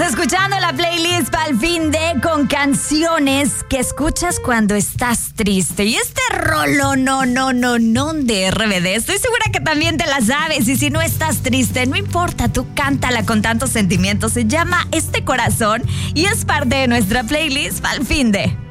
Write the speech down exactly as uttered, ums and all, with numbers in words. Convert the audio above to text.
escuchando la playlist para el fin de con canciones que escuchas cuando estás triste. Y este rolo, no, no, no, no de R B D. Estoy segura que también te la sabes. Y si no estás triste, no importa, tú cántala con tantos sentimientos. Se llama Este Corazón y es parte de nuestra playlist para el fin de.